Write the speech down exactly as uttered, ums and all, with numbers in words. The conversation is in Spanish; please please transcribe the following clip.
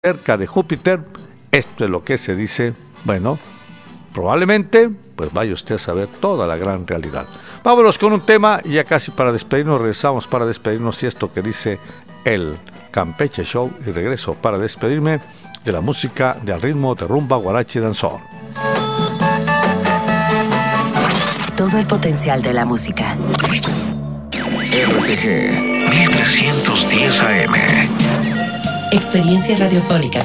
cerca de Júpiter. Esto es lo que se dice. Bueno, probablemente, pues vaya usted a saber toda la gran realidad. Vámonos con un tema y ya casi para despedirnos, regresamos para despedirnos y esto que dice el Campeche Show, y regreso para despedirme de la música de al ritmo de rumba, guarache y danzón. Todo el potencial de la música. R T G mil trescientos diez A M. Experiencia radiofónica.